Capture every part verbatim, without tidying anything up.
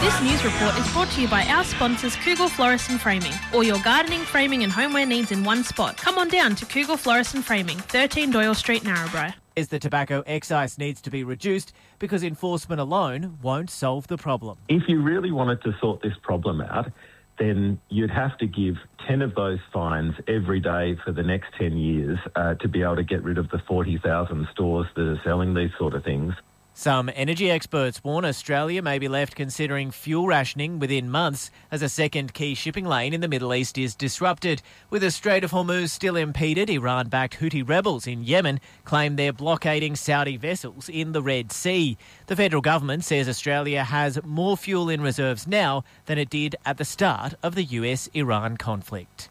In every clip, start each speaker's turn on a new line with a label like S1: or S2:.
S1: This news report is brought to you by our sponsors Kugel Florist and Framing. All your gardening, framing and homeware needs in one spot. Come on down to Kugel Florist and Framing, thirteen Doyle Street, Narrabri.
S2: Is the tobacco excise needs to be reduced because enforcement alone won't solve the problem.
S3: If you really wanted to sort this problem out, then you'd have to give ten of those fines every day for the next ten years uh, to be able to get rid of the forty thousand stores that are selling these sort of things.
S2: Some energy experts warn Australia may be left considering fuel rationing within months as a second key shipping lane in the Middle East is disrupted. With the Strait of Hormuz still impeded, Iran-backed Houthi rebels in Yemen claim they're blockading Saudi vessels in the Red Sea. The federal government says Australia has more fuel in reserves now than it did at the start of the U S Iran conflict.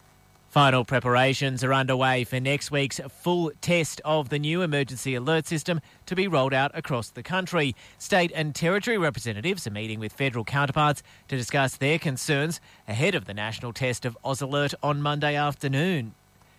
S2: Final preparations are underway for next week's full test of the new emergency alert system to be rolled out across the country. State and territory representatives are meeting with federal counterparts to discuss their concerns ahead of the national test of AusAlert on Monday afternoon.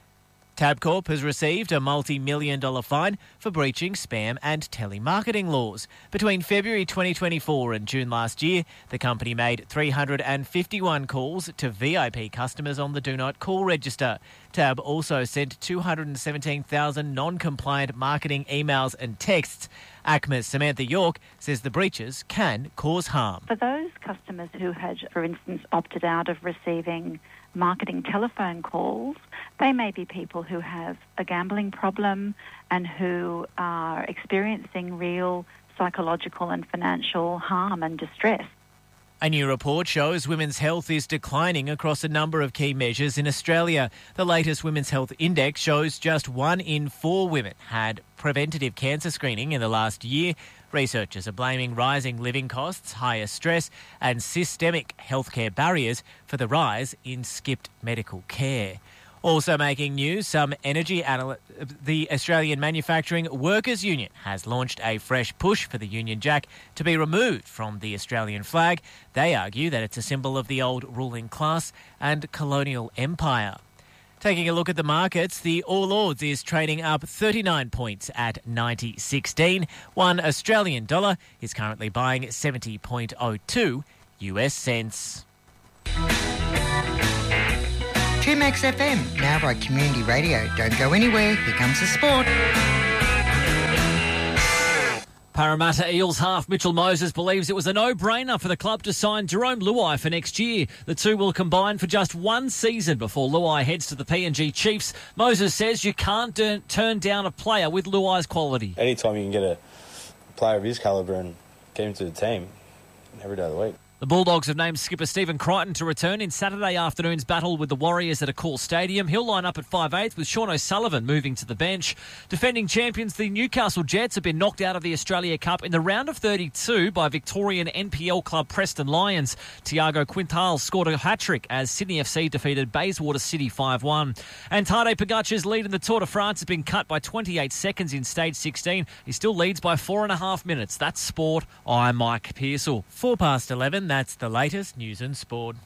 S2: Tabcorp has received a multi-million dollar fine for breaching spam and telemarketing laws. Between February twenty twenty-four and June last year, the company made three hundred fifty-one calls to V I P customers on the Do Not Call register. Tab also sent two hundred seventeen thousand non-compliant marketing emails and texts. A C M A's Samantha York says the breaches can cause harm.
S4: For those customers who had, for instance, opted out of receiving marketing telephone calls, they may be people who have a gambling problem and who are experiencing real psychological and financial harm and distress.
S2: A new report shows women's health is declining across a number of key measures in Australia. The latest Women's Health Index shows just one in four women had preventative cancer screening in the last year. Researchers are blaming rising living costs, higher stress and systemic healthcare barriers for the rise in skipped medical care. Also making news, some energy analysts, the Australian Manufacturing Workers Union has launched a fresh push for the Union Jack to be removed from the Australian flag. They argue that it's a symbol of the old ruling class and colonial empire. Taking a look at the markets, the All Ords is trading up thirty-nine points at ninety sixteen. One Australian dollar is currently buying seventy point oh two U S cents.
S5: two Max F M, now by Community Radio. Don't go anywhere, here comes the sport.
S6: Parramatta Eels half Mitchell Moses believes it was a no-brainer for the club to sign Jerome Luai for next year. The two will combine for just one season before Luai heads to the P N G Chiefs. Moses says you can't turn, turn down a player with Luai's quality.
S7: Anytime you can get a player of his calibre and get him to the team, every day of the week.
S6: The Bulldogs have named skipper Stephen Crichton to return in Saturday afternoon's battle with the Warriors at Accor Stadium. He'll line up at five eighth with Sean O'Sullivan moving to the bench. Defending champions, the Newcastle Jets have been knocked out of the Australia Cup in the round of thirty-two by Victorian N P L club Preston Lions. Tiago Quintal scored a hat-trick as Sydney F C defeated Bayswater City five one. And Tadej Pogacar's lead in the Tour de France has been cut by twenty-eight seconds in stage sixteen. He still leads by four and a half minutes. That's sport. I'm Mike Pearsall.
S2: Four past eleven. That's the latest news and sport.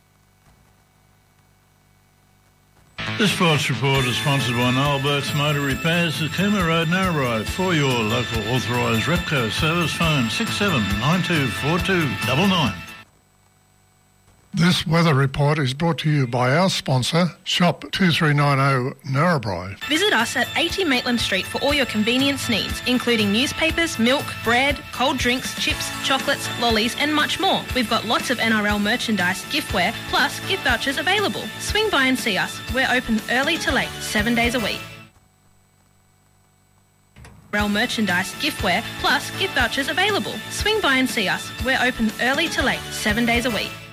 S8: This sports report is sponsored by Noel Burke's Motor Repairs at Cooma Road, Narrabri. For your local authorised Repco service, phone six seven nine two four two nine nine.
S9: This weather report is brought to you by our sponsor, Shop two three nine zero Narrabri.
S1: Visit us at eighty Maitland Street for all your convenience needs, including newspapers, milk, bread, cold drinks, chips, chocolates, lollies and much more. We've got lots of N R L merchandise, giftware, plus gift vouchers available. Swing by and see us. We're open early to late, seven days a week. N R L merchandise, giftware, plus gift vouchers available. Swing by and see us. We're open early to late, seven days a week.